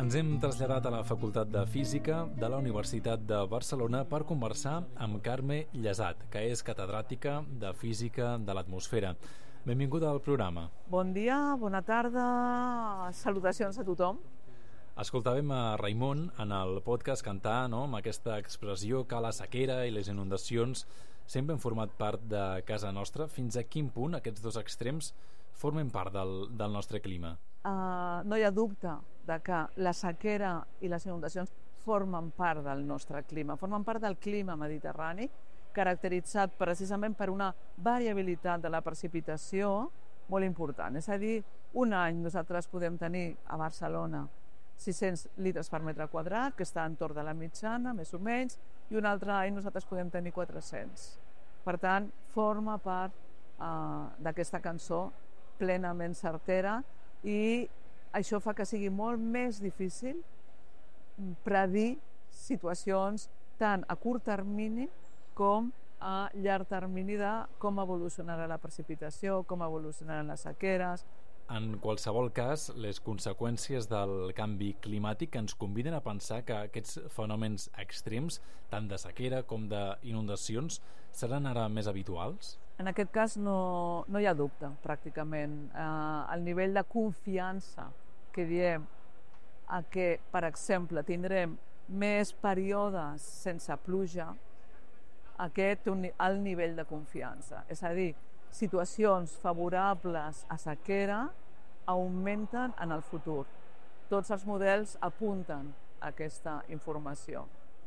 Ens hem traslladat a la Facultat de Física de la Universitat de Barcelona per conversar amb Carme Llesat, que és catedràtica de Física de l'Atmosfera. Benvinguda al programa. Bon dia, bona tarda, salutacions a tothom. Escoltàvem a Raimon en el podcast cantar, amb aquesta expressió que la sequera i les inundacions sempre han format part de casa nostra. Fins a quin punt aquests dos extrems formen part del nostre clima? No hi ha dubte de que la sequera i les inundacions formen part del nostre clima, formen part del clima mediterrani, caracteritzat precisament per una variabilitat de la precipitació molt important. És a dir, un any nosaltres podem tenir a Barcelona 600 litres per metre quadrat, que està entorn de la mitjana, més o menys, i un altre any nosaltres podem tenir 400. Per tant, forma part d'aquesta cançó plenament certera, i això fa que sigui molt més difícil predir situacions tant a curt termini com a llarg termini de com evolucionarà la precipitació, com evolucionaran les sequeres. En qualsevol cas, les conseqüències del canvi climàtic ens conviden a pensar que aquests fenòmens extrems, tant de sequera com d'inundacions, seran ara més habituals? En aquest cas no hi ha dubte, pràcticament. El nivell de confiança que diem a que, per exemple, tindrem més períodes sense pluja, aquest té un alt nivell de confiança. És a dir, situacions favorables a sequera augmenten en el futur. Tots els models apunten a aquesta informació.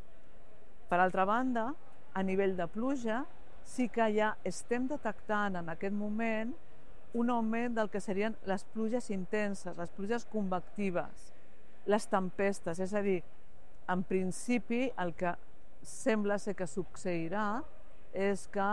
Per altra banda, a nivell de pluja, sí que ja estem detectant en aquest moment un augment del que serien les pluges intenses, les pluges convectives, les tempestes. És a dir, en principi el que sembla ser que succeirà és que,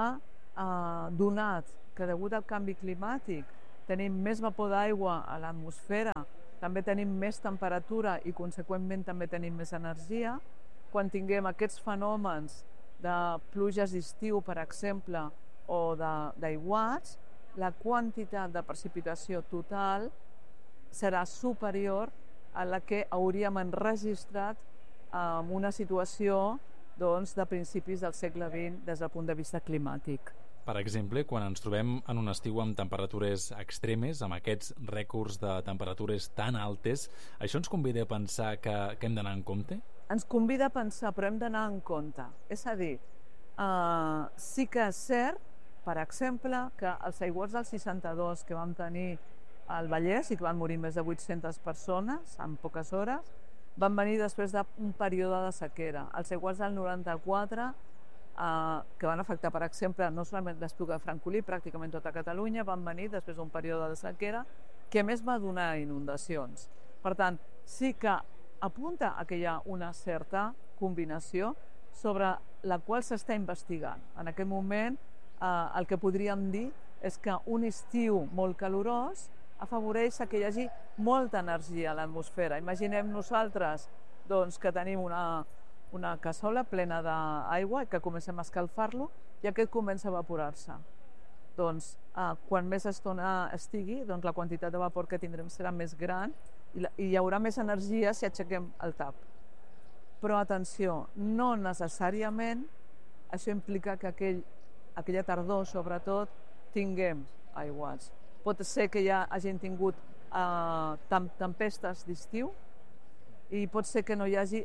donat que degut al canvi climàtic tenim més vapor d'aigua a l'atmosfera, també tenim més temperatura i conseqüentment també tenim més energia, quan tinguem aquests fenòmens de pluges d'estiu, per exemple, o d'aiguats, la quantitat de precipitació total serà superior a la que hauríem enregistrat en una situació de principis del segle XX des del punt de vista climàtic. Per exemple, quan ens trobem en un estiu amb temperatures extremes, amb aquests rècords de temperatures tan altes, això ens convida a pensar que hem d'anar en compte? Ens convida a pensar, però hem d'anar en compte. És a dir, sí que és cert, per exemple, que els aiguats del 62 que vam tenir al Vallès i que van morir més de 800 persones en poques hores, van venir després d'un període de sequera. Els aiguats del 94, que van afectar, per exemple, no solament l'Espluga de Francolí, pràcticament tota Catalunya, van venir després d'un període de sequera que a més va donar inundacions. Per tant, sí que apunta a que hi ha una certa combinació sobre la qual s'està investigant. En aquest moment, el que podríem dir és que un estiu molt calorós afavoreix que hi hagi molta energia a l'atmosfera. Imaginem nosaltres que tenim una cassola plena d'aigua i que comencem a escalfar-lo i aquest comença a evaporar-se. Quan més estona estigui, la quantitat de vapor que tindrem serà més gran i hi haurà més energia si aixequem el tap. Però atenció, no necessàriament això implica que aquella tardor, sobretot, tinguem aiguats. Pot ser que ja hagin tingut tempestes d'estiu i pot ser que no hi hagi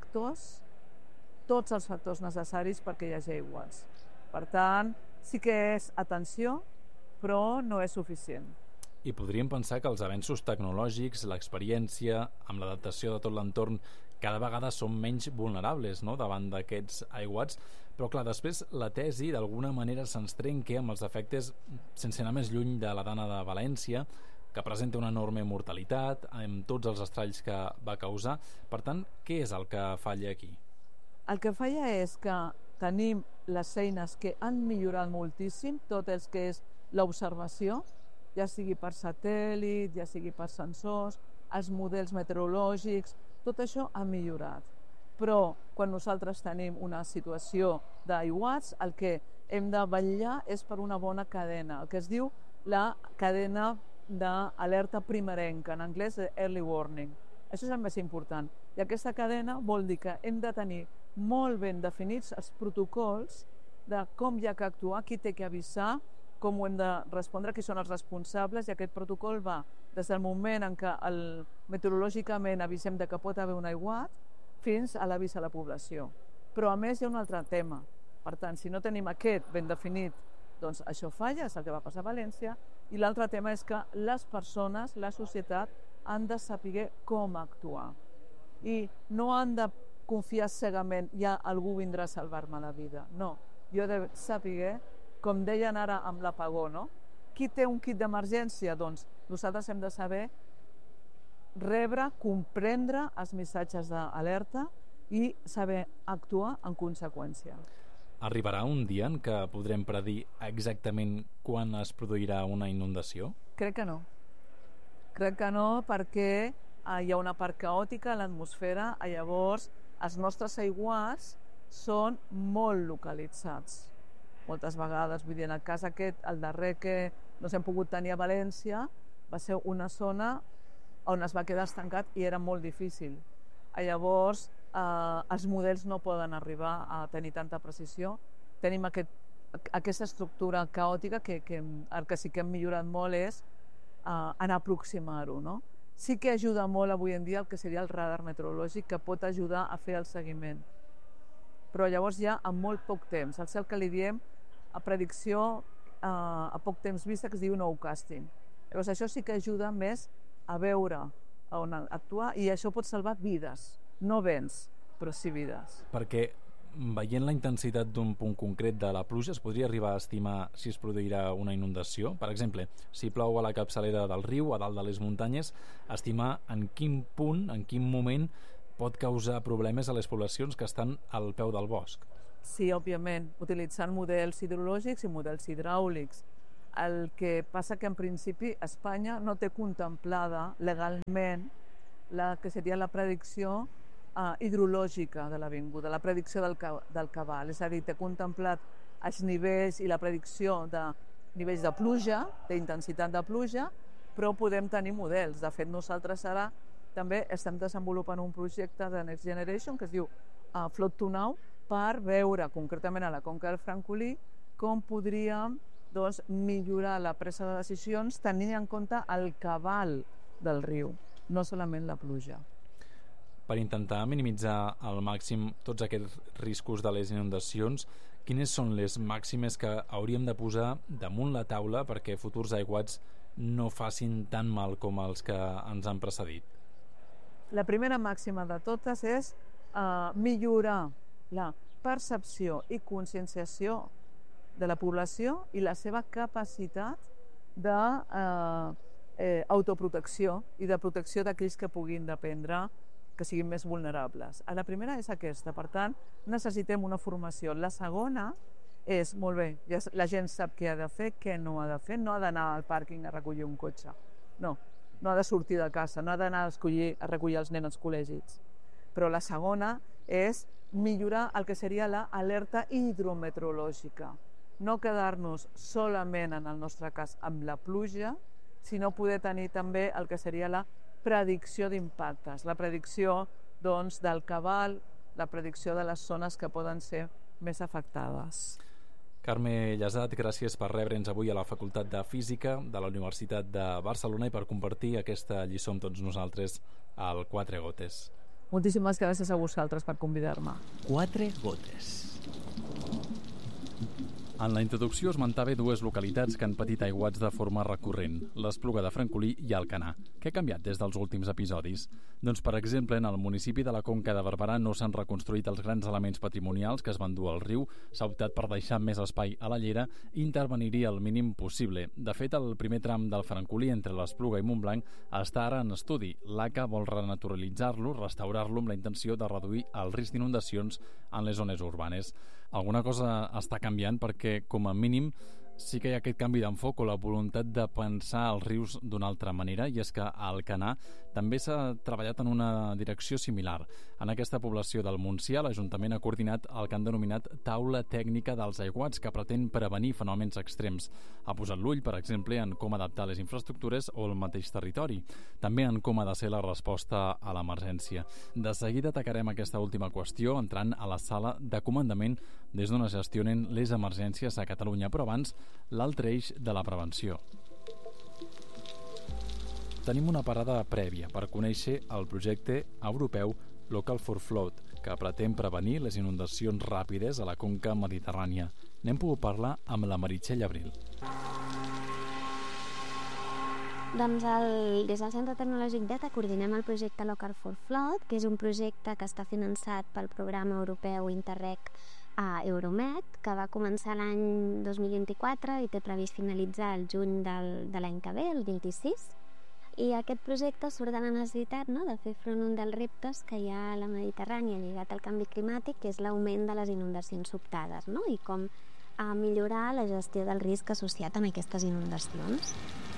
tots els factors necessaris perquè hi hagi aiguats. Per tant, sí que és atenció, però no és suficient. I podríem pensar que els avenços tecnològics, l'experiència, amb l'adaptació de tot l'entorn, cada vegada són menys vulnerables davant d'aquests aiguats, però clar, després la tesi d'alguna manera se'ns trenca amb els efectes, sense anar més lluny de la Dana de València, que presenta una enorme mortalitat, amb tots els estralls que va causar. Per tant, què és el que falla aquí? El que falla és que tenim les eines que han millorat moltíssim, tot el que és l'observació, ja sigui per satèl·lit, ja sigui per sensors, els models meteorològics, tot això ha millorat. Però quan nosaltres tenim una situació d'aiguats, el que hem de vetllar és per una bona cadena, el que es diu la cadena d'alerta primerenca, en anglès early warning. Això és el més important. I aquesta cadena vol dir que hem de tenir molt ben definits els protocols de com hi ha que actuar, qui té que avisar, com ho hem de respondre, qui són els responsables, i aquest protocol va des del moment en què meteorològicament avisem de que pot haver un aiguat fins a l'avís a la població. Però a més hi ha un altre tema. Per tant, si no tenim aquest ben definit, doncs això falla, és el que va passar a València, i l'altre tema és que les persones, la societat, han de saber com actuar. I no han de confiar cegament, ja algú vindrà a salvar-me la vida. No, jo he de saber, com deien ara amb l'apagó, no? Qui té un kit d'emergència? Doncs nosaltres hem de saber rebre, comprendre els missatges d'alerta i saber actuar en conseqüència. Arribarà un dia en què podrem predir exactament quan es produirà una inundació? Crec que no. Crec que no, perquè hi ha una part caòtica a l'atmosfera, i llavors els nostres aiguats són molt localitzats. Moltes vegades, vull dir, en el cas aquest, el darrer que no s'hem pogut tenir a València, va ser una zona on es va quedar estancat i era molt difícil. Llavors, els models no poden arribar a tenir tanta precisió. Tenim aquesta estructura caòtica que el que sí que hem millorat molt és en aproximar-ho, no? Sí que ajuda molt avui en dia el que seria el radar meteorològic, que pot ajudar a fer el seguiment. Però llavors ja en molt poc temps. El cel que li diem a predicció a poc temps vista, que es diu nowcasting. Llavors això sí que ajuda més a veure on actuar, i això pot salvar vides, no béns, però sí vides. Perquè veient la intensitat d'un punt concret de la pluja es podria arribar a estimar si es produirà una inundació? Per exemple, si plou a la capçalera del riu, a dalt de les muntanyes, estimar en quin punt, en quin moment pot causar problemes a les poblacions que estan al peu del bosc. Sí, òbviament, utilitzant models hidrològics i models hidràulics. El que passa que en principi Espanya no té contemplada legalment la que seria la predicció hidrològica de l'avinguda, la predicció del cabal. És a dir, té contemplat els nivells i la predicció de nivells de pluja, d'intensitat de pluja, però podem tenir models. De fet, nosaltres ara també estem desenvolupant un projecte de Next Generation que es diu Flood to Now, per veure concretament a la conca del Francolí com podríem millorar la presa de decisions tenint en compte el cabal del riu, no solament la pluja. Per intentar minimitzar al màxim tots aquests riscos de les inundacions, quines són les màximes que hauríem de posar damunt la taula perquè futurs aiguats no facin tan mal com els que ens han precedit? La primera màxima de totes és millorar la percepció i conscienciació de la població i la seva capacitat d'autoprotecció i de protecció d'aquells que puguin dependre, que siguin més vulnerables. La primera és aquesta, per tant, necessitem una formació. La segona és, molt bé, la gent sap què ha de fer, què no ha de fer, no ha d'anar al pàrquing a recollir un cotxe, no ha de sortir de casa, no ha d'anar a recollir els nens als col·legis. Però la segona és millorar el que seria l'alerta hidrometeorològica. No quedar-nos solament, en el nostre cas, amb la pluja, sinó poder tenir també el que seria la predicció d'impactes, la predicció del cabal, la predicció de les zones que poden ser més afectades. Carme Llesat, gràcies per rebre'ns avui a la Facultat de Física de la Universitat de Barcelona i per compartir aquesta lliçó amb tots nosaltres al Quatre Gotes. Moltíssimes gràcies a vosaltres per convidar-me. Quatre gotes. En la introducció esmentava dues localitats que han patit aiguats de forma recurrent, l'Espluga de Francolí i Alcanar. Què ha canviat des dels últims episodis? Doncs, per exemple, en el municipi de la Conca de Barberà no s'han reconstruït els grans elements patrimonials que es van dur al riu, s'ha optat per deixar més espai a la llera i intervenir-hi el mínim possible. De fet, el primer tram del Francolí entre l'Espluga i Montblanc està ara en estudi. L'ACA vol renaturalitzar-lo, restaurar-lo amb la intenció de reduir el risc d'inundacions en les zones urbanes. Alguna cosa està canviant perquè, com a mínim, Sí que hi ha aquest canvi d'enfoc o la voluntat de pensar els rius d'una altra manera, i és que a Alcanar també s'ha treballat en una direcció similar. En aquesta població del Montsià, l'Ajuntament ha coordinat el que han denominat Taula Tècnica dels Aiguats, que pretén prevenir fenòmens extrems. Ha posat l'ull, per exemple, en com adaptar les infraestructures o el mateix territori, també en com ha de ser la resposta a l'emergència. De seguida atacarem aquesta última qüestió entrant a la sala de comandament des d'on es gestionen les emergències a Catalunya, però abans l'altre eix de la prevenció. Tenim una parada prèvia per conèixer el projecte europeu Local for Flood, que pretén prevenir les inundacions ràpides a la conca mediterrània. N'hem pogut parlar amb la Meritxell Abril. Doncs des del Centre Tecnològic Beta coordinem el projecte Local for Flood, que és un projecte que està finançat pel programa europeu Interreg a Euromed, que va començar l'any 2024 i té previst finalitzar el juny de l'any que ve, el 26. I aquest projecte surt de la necessitat, no?, de fer front a un dels reptes que hi ha a la Mediterrània lligat al canvi climàtic, que és l'augment de les inundacions sobtades, no?, i com millorar la gestió del risc associat amb aquestes inundacions.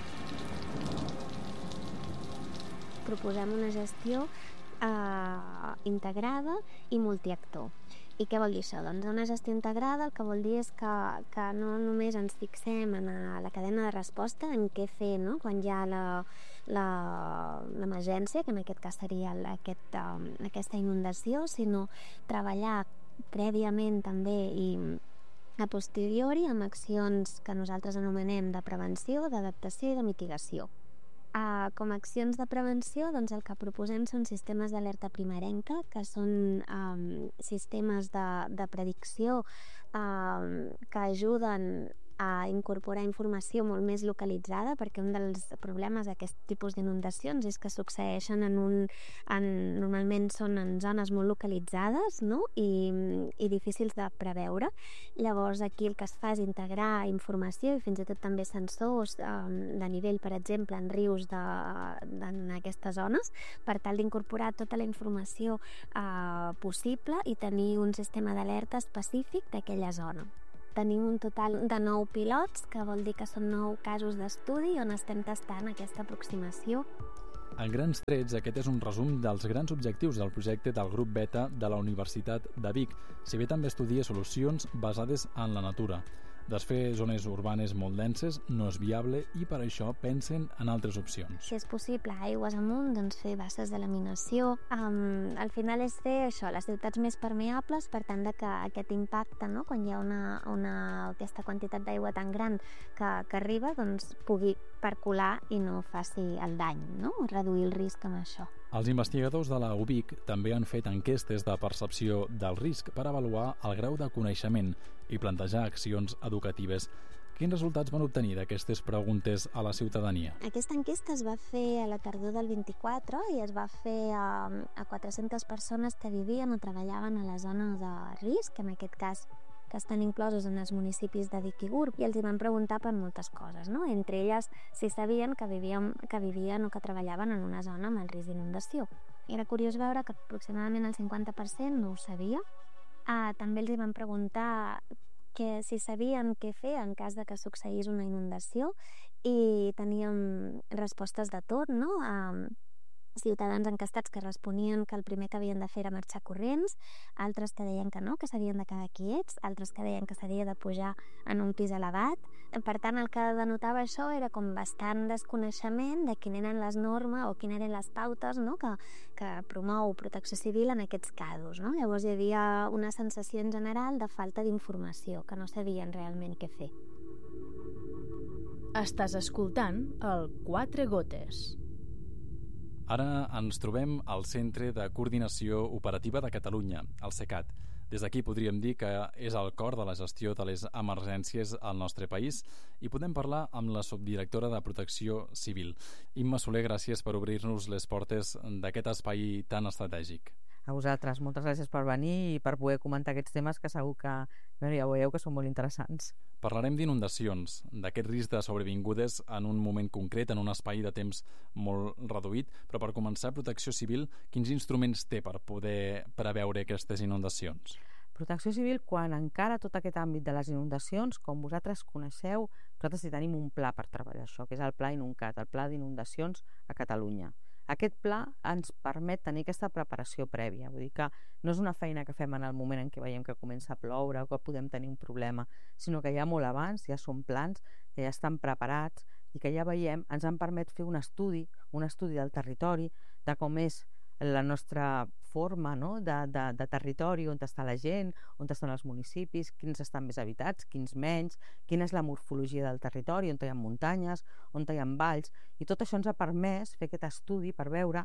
Proposem una gestió integrada i multiactor. I què vol dir això? Doncs una gestió integrada el que vol dir és que no només ens fixem en la cadena de resposta, en què fer, no?, quan hi ha l'emergència, que en aquest cas seria aquesta inundació, sinó treballar prèviament també i a posteriori amb accions que nosaltres anomenem de prevenció, d'adaptació i de mitigació. Com a accions de prevenció, doncs el que proposem són sistemes d'alerta primerenca, que són sistemes de predicció que ajuden a incorporar informació molt més localitzada, perquè un dels problemes d'aquest tipus d'inundacions és que succeeixen normalment són en zones molt localitzades, no?, i difícils de preveure. Llavors aquí el que es fa és integrar informació i fins i tot també sensors de nivell, per exemple, en rius en aquestes zones, per tal d'incorporar tota la informació possible i tenir un sistema d'alerta específic d'aquella zona. Tenim un total de 9 pilots, que vol dir que són 9 casos d'estudi on estem tastant aquesta aproximació. En grans trets, aquest és un resum dels grans objectius del projecte del grup Beta de la Universitat de Vic, si bé també estudia solucions basades en la natura. Desfer zones urbanes molt denses no és viable i per això pensen en altres opcions. Si és possible, aigües amunt, doncs fer basses de laminació. Al final és fer això, les ciutats més permeables, per tant que aquest impacte, no?, quan hi ha aquesta quantitat d'aigua tan gran que arriba, doncs pugui percolar i no faci el dany, no?, reduir el risc amb això. Els investigadors de la UBIC també han fet enquestes de percepció del risc per avaluar el grau de coneixement i plantejar accions educatives. Quins resultats van obtenir d'aquestes preguntes a la ciutadania? Aquesta enquesta es va fer a la tardor del 24 i es va fer a 400 persones que vivien o treballaven a la zona de risc, en aquest cas que estan inclosos en els municipis de Vic i Gurb, i els hi van preguntar per moltes coses, no?, entre elles si sabien que vivien o que treballaven en una zona amb el risc d'inundació. Era curiós veure que aproximadament el 50% no ho sabia. També els hi van preguntar si sabien què fer en cas de que succeís una inundació i teníem respostes de tot, no?, ciutadans encastats que responien que el primer que havien de fer era marxar corrents, altres que deien que no, que s'havien de quedar quiets, altres que deien que s'havia de pujar en un pis elevat. Per tant, el que denotava això era com bastant desconeixement de quines eren les normes o quines eren les pautes, no?, que promou Protecció Civil en aquests casos, no? Llavors hi havia una sensació en general de falta d'informació, que no sabien realment què fer. Estàs escoltant el Quatre Gotes. Ara ens trobem al Centre de Coordinació Operativa de Catalunya, el CECAT. Des d'aquí podríem dir que és el cor de la gestió de les emergències al nostre país i podem parlar amb la subdirectora de Protecció Civil. Imma Soler, gràcies per obrir-nos les portes d'aquest espai tan estratègic. A vosaltres, moltes gràcies per venir i per poder comentar aquests temes que segur que ja veieu que són molt interessants. Parlarem d'inundacions, d'aquest risc de sobrevingudes en un moment concret, en un espai de temps molt reduït, però per començar, Protecció Civil, quins instruments té per poder preveure aquestes inundacions? Protecció Civil, quan encara tot aquest àmbit de les inundacions, com vosaltres coneixeu, nosaltres hi tenim un pla per treballar això, que és el Pla Inuncat, el Pla d'Inundacions a Catalunya. Aquest pla ens permet tenir aquesta preparació prèvia, vull dir que no és una feina que fem en el moment en què veiem que comença a ploure o que podem tenir un problema, sinó que ja molt abans ja són plans que ja estan preparats i que ja veiem, ens han permet fer un estudi del territori, de com és la nostra forma, no? de territori, on està la gent, on estan els municipis, quins estan més habitats, quins menys, quina és la morfologia del territori, on hi ha muntanyes, on hi ha valls, i tot això ens ha permès fer aquest estudi per veure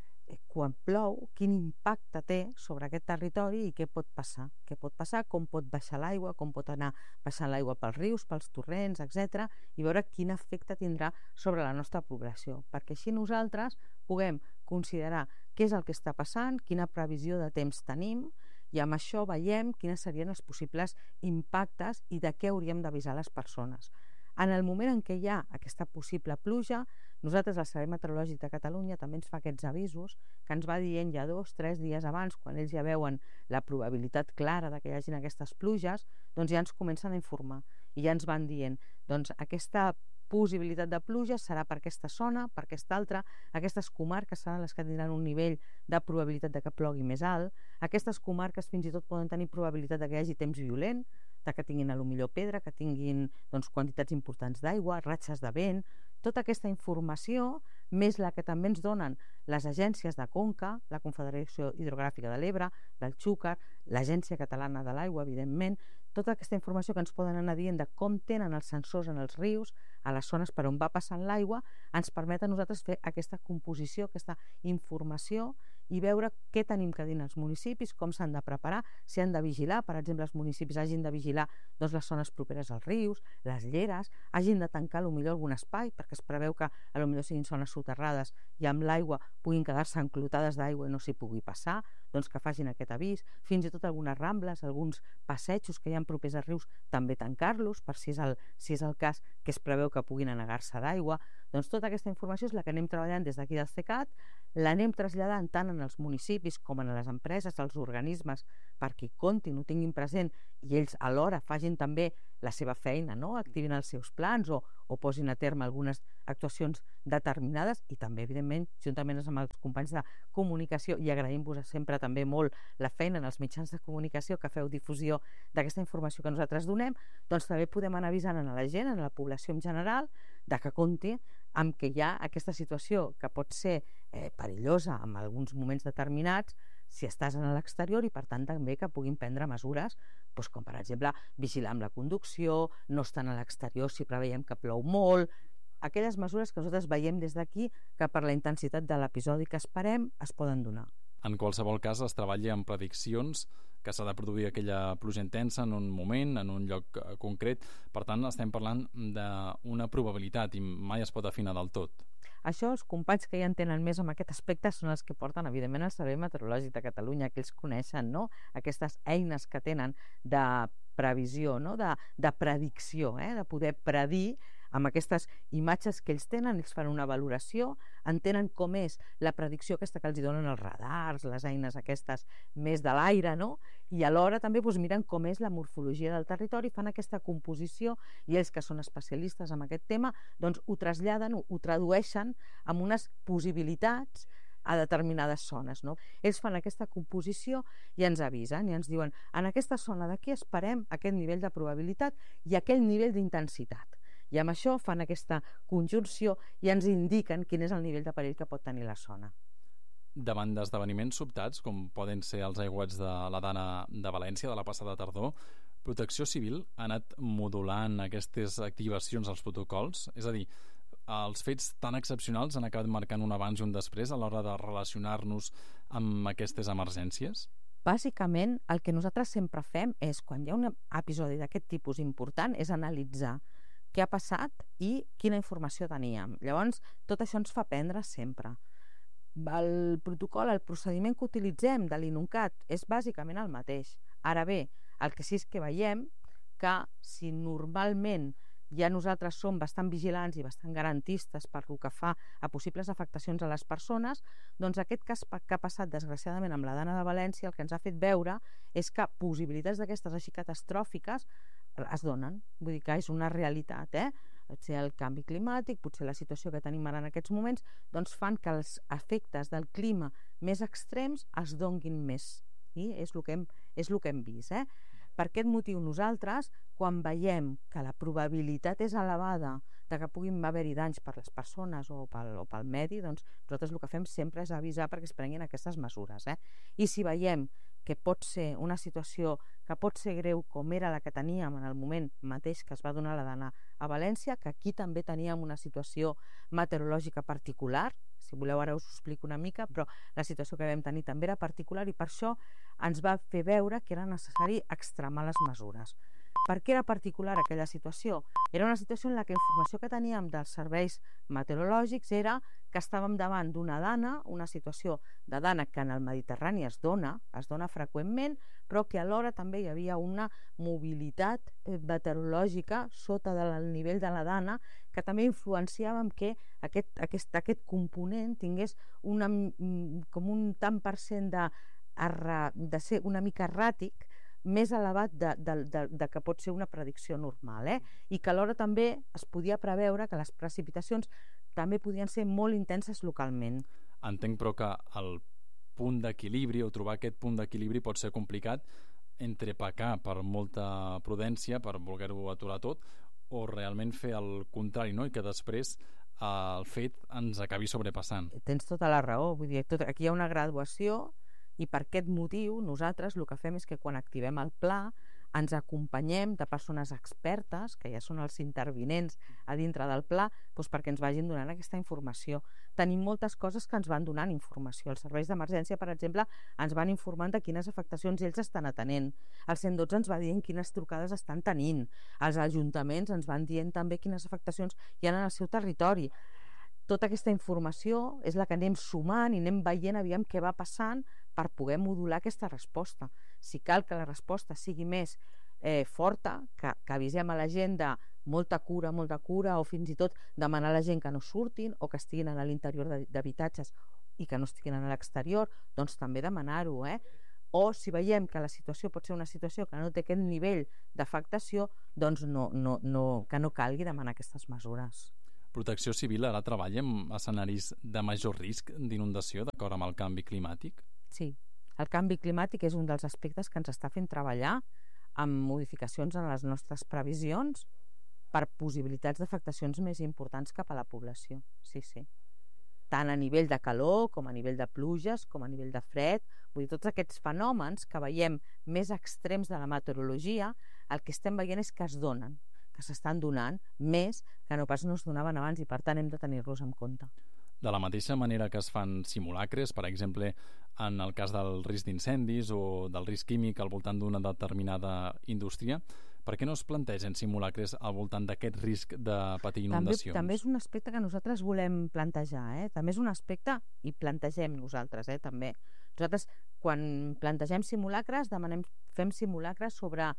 quan plou, quin impacte té sobre aquest territori i què pot passar, com pot baixar l'aigua, com pot anar baixant l'aigua pels rius, pels torrents, etc., i veure quin efecte tindrà sobre la nostra població, perquè així nosaltres puguem considerar què és el que està passant, quina previsió de temps tenim, i amb això veiem quines serien els possibles impactes i de què hauríem d'avisar les persones. En el moment en què hi ha aquesta possible pluja, nosaltres, el Servei Meteorològic de Catalunya, també ens fa aquests avisos que ens va dient ja 2 o 3 dies abans, quan ells ja veuen la probabilitat clara de que hi hagin aquestes pluges, doncs ja ens comencen a informar i ja ens van dient, doncs aquesta possibilitat de pluja serà per aquesta zona, per aquesta altra, aquestes comarques seran les que tindran un nivell de probabilitat de que plogui més alt, aquestes comarques fins i tot poden tenir probabilitat de que hi hagi temps violent, de que tinguin a lo millor pedra, que tinguin quantitats importants d'aigua, ratxes de vent. Tota aquesta informació, més la que també ens donen les agències de Conca, la Confederació Hidrogràfica de l'Ebre, del Xúquer, l'Agència Catalana de l'Aigua, evidentment, tota aquesta informació que ens poden anar dient de com tenen els sensors en els rius, a les zones per on va passant l'aigua, ens permet a nosaltres fer aquesta composició, aquesta informació i veure què tenim que dir als municipis, com s'han de preparar, si han de vigilar, per exemple, els municipis hagin de vigilar les zones properes als rius, les lleres, hagin de tancar potser algun espai, perquè es preveu que potser siguin zones soterrades i amb l'aigua puguin quedar-se enclotades d'aigua i no s'hi pugui passar, doncs que facin aquest avís, fins i tot algunes rambles, alguns passejos que hi ha propers als rius, també tancar-los, per si és el cas que es preveu que puguin anegar-se d'aigua. Doncs tota aquesta informació és la que anem treballant des d'aquí del CECAT, l'anem traslladant tant en els municipis com en les empreses, als organismes, perquè hi comptin, ho tinguin present i ells alhora facin també la seva feina, no? Activin els seus plans o posin a terme algunes actuacions determinades i també, evidentment, juntament amb els companys de comunicació, i agraïm-vos sempre també molt la feina en els mitjans de comunicació que feu difusió d'aquesta informació que nosaltres donem, doncs també podem anar avisant a la gent, a la població en general, de que compti amb que hi ha aquesta situació que pot ser perillosa en alguns moments determinats si estàs en l'exterior i per tant també que puguin prendre mesures com per exemple vigilar amb la conducció, no estar a l'exterior si preveiem que plou molt, aquelles mesures que nosaltres veiem des d'aquí que per la intensitat de l'episodi que esperem es poden donar. En qualsevol cas es treballa amb prediccions que s'ha de produir aquella pluja intensa en un moment, en un lloc concret, per tant estem parlant d'una probabilitat i mai es pot afinar del tot. Això, els companys que ja entenen més en aquest aspecte són els que porten, evidentment, el Servei Meteorològic de Catalunya, que ells coneixen, no? Aquestes eines que tenen de previsió, no? de predicció, de poder predir amb aquestes imatges que ells tenen, ells fan una valoració, entenen com és la predicció aquesta que els donen els radars, les eines aquestes més de l'aire, no? I alhora també miren com és la morfologia del territori, fan aquesta composició i ells que són especialistes en aquest tema doncs ho traslladen, ho tradueixen amb unes possibilitats a determinades zones, no? Ells fan aquesta composició i ens avisen i ens diuen en aquesta zona d'aquí esperem aquest nivell de probabilitat i aquell nivell d'intensitat. I amb això fan aquesta conjunció i ens indiquen quin és el nivell de perill que pot tenir la zona. Davant d'esdeveniments sobtats, com poden ser els aiguats de la Dana de València de la passada tardor, Protecció Civil ha anat modulant aquestes activacions als protocols? És a dir, els fets tan excepcionals han acabat marcant un abans i un després a l'hora de relacionar-nos amb aquestes emergències? Bàsicament, el que nosaltres sempre fem és, quan hi ha un episodi d'aquest tipus important, és analitzar què ha passat i quina informació teníem. Llavors, tot això ens fa aprendre sempre. El protocol, el procediment que utilitzem de l'INUNCAT és bàsicament el mateix. Ara bé, el que sí és que veiem que si normalment ja nosaltres som bastant vigilants i bastant garantistes per lo que fa a possibles afectacions a les persones, doncs aquest cas que ha passat desgraciadament amb la Dana de València el que ens ha fet veure és que possibilitats d'aquestes així catastròfiques es donen, vull dir que és una realitat, potser el canvi climàtic, potser la situació que tenim ara en aquests moments, doncs fan que els efectes del clima més extrems es donguin més, i és el que hem vist. Per aquest motiu nosaltres, quan veiem que la probabilitat és elevada de que puguin haver-hi danys per les persones o pel medi, doncs nosaltres el que fem sempre és avisar perquè es prenguin aquestes mesures. I si veiem que pot ser una situació que pot ser greu com era la que teníem en el moment mateix que es va donar la Dana a València, que aquí també teníem una situació meteorològica particular, si voleu ara us ho explico una mica, però la situació que vam tenir també era particular i per això ens va fer veure que era necessari extremar les mesures. Per què era particular aquella situació? Era una situació en la que la informació que teníem dels serveis meteorològics era que estàvem davant d'una dana, una situació de dana que en el Mediterrani es dona freqüentment, però que alhora també hi havia una mobilitat meteorològica sota del nivell de la dana que també influenciava en que aquest component tingués com un tant per cent de ser una mica erràtic més elevat de que pot ser una predicció normal, i que alhora també es podia preveure que les precipitacions també podien ser molt intenses localment. Entenc, però, que el punt d'equilibri o trobar aquest punt d'equilibri pot ser complicat entre pecar per molta prudència, per voler-ho aturar tot, o realment fer el contrari, no? I que després el fet ens acabi sobrepassant. Tens tota la raó, vull dir, aquí hi ha una graduació i per aquest motiu nosaltres el que fem és que quan activem el pla ens acompanyem de persones expertes, que ja són els intervinents a dintre del pla, doncs perquè ens vagin donant aquesta informació. Tenim moltes coses que ens van donant informació. Els serveis d'emergència, per exemple, ens van informant de quines afectacions ells estan atenent. El 112 ens va dient quines trucades estan tenint. Els ajuntaments ens van dient també quines afectacions hi ha en el seu territori. Tota aquesta informació és la que anem sumant i anem veient aviam què va passant per poder modular aquesta resposta. Si cal que la resposta sigui més forta, que avisem a la gent de molta cura, o fins i tot demanar a la gent que no surtin o que estiguin a l'interior d'habitatges i que no estiguin a l'exterior, doncs també demanar-ho, O si veiem que la situació pot ser una situació que no té aquest nivell d'afectació, doncs que no calgui demanar aquestes mesures. Protecció Civil ara treballa en escenaris de major risc d'inundació d'acord amb el canvi climàtic? Sí, el canvi climàtic és un dels aspectes que ens està fent treballar amb modificacions en les nostres previsions per possibilitats d'afectacions més importants cap a la població. Sí. Tant a nivell de calor, com a nivell de pluges, com a nivell de fred, vull dir, tots aquests fenòmens que veiem més extrems de la meteorologia, el que estem veient és que es donen, que s'estan donant més que no pas no es donaven abans i per tant hem de tenir-los en compte. De la mateixa manera que es fan simulacres, per exemple, en el cas del risc d'incendis o del risc químic al voltant d'una determinada indústria, per què no es plantegen simulacres al voltant d'aquest risc de patir inundacions? També és un aspecte que nosaltres volem plantejar, també és un aspecte, i plantegem nosaltres, també. Nosaltres, quan plantegem simulacres, fem simulacres sobre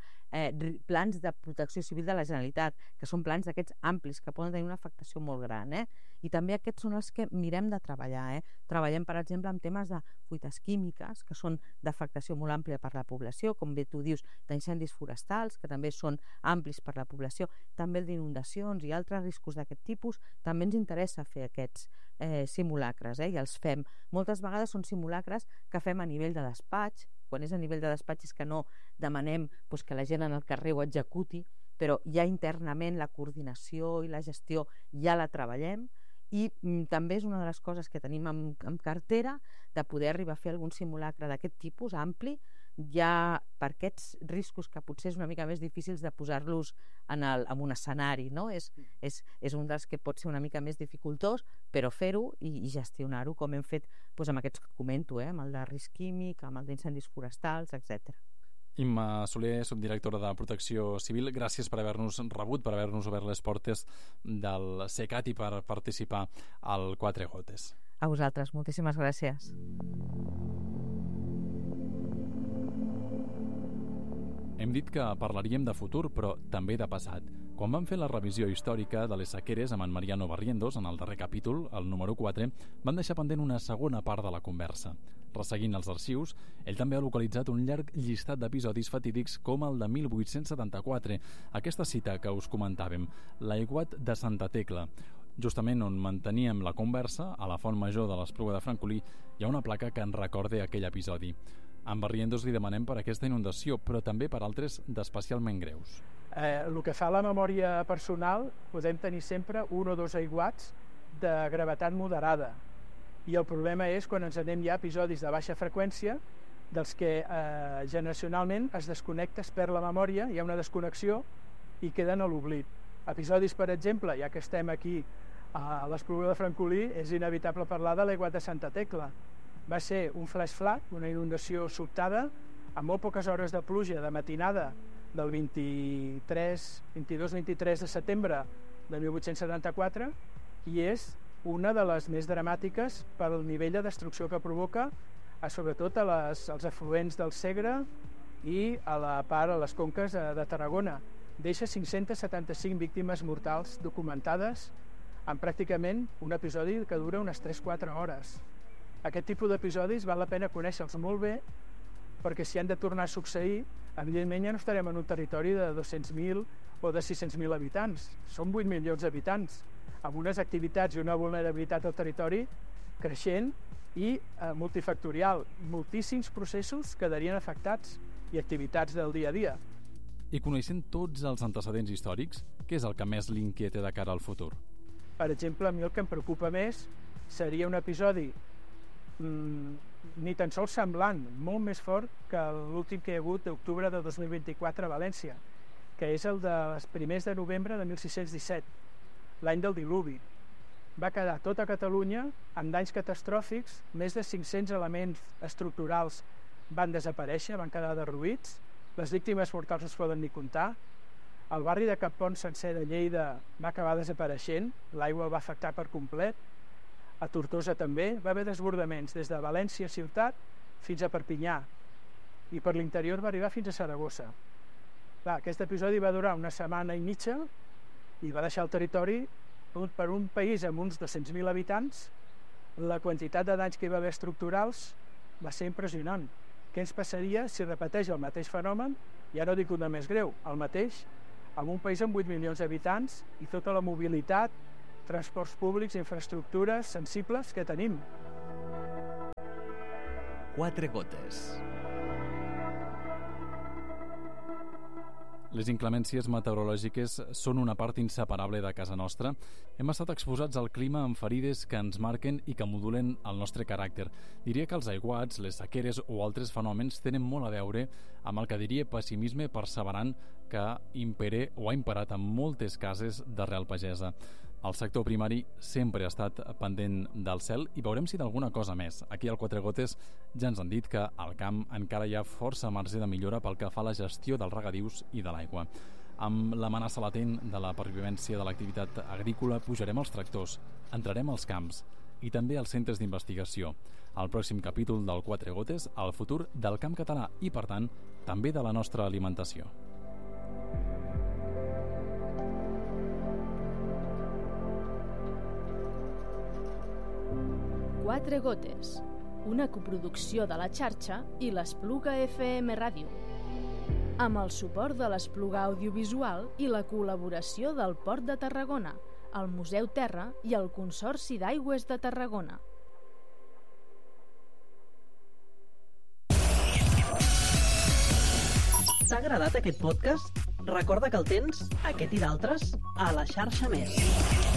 plans de protecció civil de la Generalitat, que són plans d'aquests amplis, que poden tenir una afectació molt gran, i també aquests són els que mirem de treballar. Treballem, per exemple, amb temes de fuites químiques, que són d'afectació molt àmplia per la població, com bé tu dius, d'incendis forestals, que també són amplis per la població, també el d'inundacions i altres riscos d'aquest tipus. També ens interessa fer aquests simulacres, i els fem. Moltes vegades són simulacres que fem a nivell de despatx. Quan és a nivell de despatx és que no demanem que la gent en el carrer ho executi, però ja internament la coordinació i la gestió ja la treballem, i també és una de les coses que tenim en cartera de poder arribar a fer algun simulacre d'aquest tipus ampli, ja per aquests riscos que potser és una mica més difícils de posar-los en un escenari, no? És un dels que pot ser una mica més dificultós, però fer-ho i gestionar-ho com hem fet amb aquests que comento, amb el de risc químic, amb el d'incendis forestals, etc. Imma Soler, subdirectora de Protecció Civil, gràcies per haver-nos rebut, per haver-nos obert les portes del CECAT i per participar al Quatre Gotes. A vosaltres, moltíssimes gràcies. Hem dit que parlaríem de futur, però també de passat. Quan vam fer la revisió històrica de les sequeres amb en Mariano Barrientos, en el darrer capítol, el número 4, vam deixar pendent una segona part de la conversa. Resseguint els arxius, ell també ha localitzat un llarg llistat d'episodis fatídics com el de 1874, aquesta cita que us comentàvem, l'aiguat de Santa Tecla. Justament on manteníem la conversa, a la Font Major de l'Espluga de Francolí, hi ha una placa que ens recorda aquell episodi. A en Barrientos li demanem per aquesta inundació, però també per altres d'especialment greus. El que fa la memòria personal, podem tenir sempre 1 o 2 aiguats de gravetat moderada. I el problema és quan ens anem ja a episodis de baixa freqüència, dels que generacionalment es desconnecta, es perd la memòria, hi ha una desconnexió i queden a l'oblit. Episodis, per exemple, ja que estem aquí a l'Espluga de Francolí, és inevitable parlar de l'aiguat de Santa Tecla. Va ser un flash flood, una inundació sobtada, amb molt poques hores de pluja de matinada del 22-23 de setembre de 1874, i és una de les més dramàtiques pel nivell de destrucció que provoca, sobretot als afluents del Segre i a les conques de Tarragona. Deixa 575 víctimes mortals documentades en pràcticament un episodi que dura unes 3-4 hores. Aquest tipus d'episodis val la pena conèixer-los molt bé, perquè si han de tornar a succeir, evidentment ja no estarem en un territori de 200.000 o de 600.000 habitants. Som 8 milions d'habitants, amb unes activitats i una vulnerabilitat al territori creixent i multifactorial. Moltíssims processos quedarien afectats i activitats del dia a dia. I coneixent tots els antecedents històrics, què és el que més l'inquieta de cara al futur? Per exemple, a mi el que em preocupa més seria un episodi ni tan sols semblant, molt més fort que l'últim que hi ha hagut d'octubre de 2024 a València, que és el dels primers de novembre de 1617, l'any del diluvi. Va quedar tota Catalunya amb danys catastròfics, més de 500 elements estructurals van desaparèixer, van quedar derruïts, les víctimes mortals no es poden ni comptar, el barri de Cappont sencer de Lleida va acabar desapareixent, l'aigua el va afectar per complet, a Tortosa també, va haver desbordaments des de València ciutat fins a Perpinyà, i per l'interior va arribar fins a Saragossa. Clar, aquest episodi va durar una setmana i mitja i va deixar el territori per un país amb uns 200.000 habitants. La quantitat de danys que hi va haver estructurals va ser impressionant. Què ens passaria si repeteix el mateix fenomen, ja no dic una més greu, el mateix, amb un país amb 8 milions d'habitants i tota la mobilitat, transports públics, infraestructures sensibles que tenim. 4 gotes. Les inclemències meteorològiques són una part inseparable de casa nostra. Hem estat exposats al clima amb ferides que ens marquen i que modulen el nostre caràcter. Diria que els aiguats, les sequeres o altres fenòmens tenen molt a veure amb el que diria pessimisme perseverant que impera o ha imperat en moltes cases d'arrel pagesa. El sector primari sempre ha estat pendent del cel i veurem si d'alguna cosa més. Aquí al Quatre Gotes ja ens han dit que al camp encara hi ha força marge de millora pel que fa a la gestió dels regadius i de l'aigua. Amb l'amenaça latent de la pervivència de l'activitat agrícola pujarem als tractors, entrarem als camps i també als centres d'investigació. Al pròxim capítol del Quatre Gotes, el futur del camp català i, per tant, també de la nostra alimentació. Quatre Gotes, una coproducció de la xarxa i l'Espluga FM Ràdio, amb el suport de l'Espluga Audiovisual i la col·laboració del Port de Tarragona, el Museu Terra i el Consorci d'Aigües de Tarragona. T'ha agradat aquest podcast? Recorda que el tens, aquest i d'altres, a la xarxa Més.